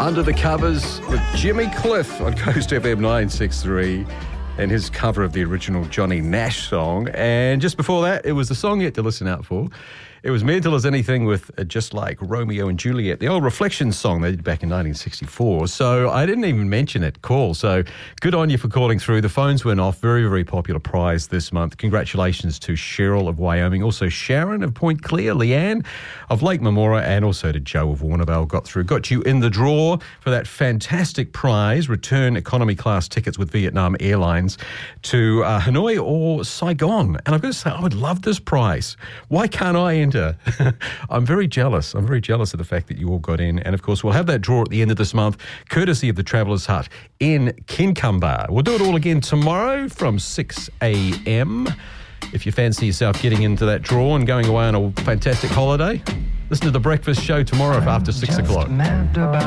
Under the Covers with Jimmy Cliff on Coast FM 963 and his cover of the original Johnny Nash song. And just before that, it was the song you had to listen out for. It was Mental as Anything with Just Like Romeo and Juliet, the old Reflections song they did back in 1964. So I didn't even mention it. Call. So good on you for calling through. The phones went off. Very, very popular prize this month. Congratulations to Cheryl of Wyoming, also Sharon of Point Clear, Leanne of Lake Memora, and also to Joe of Warnervale. Got you in the draw for that fantastic prize, return economy class tickets with Vietnam Airlines to Hanoi or Saigon. And I've got to say, I would love this prize. Why can't I enter? I'm very jealous. I'm very jealous of the fact that you all got in. And, of course, we'll have that draw at the end of this month, courtesy of the Travellers Hut in Kincumber. We'll do it all again tomorrow from 6 a.m. If you fancy yourself getting into that draw and going away on a fantastic holiday, listen to The Breakfast Show tomorrow after 6 o'clock.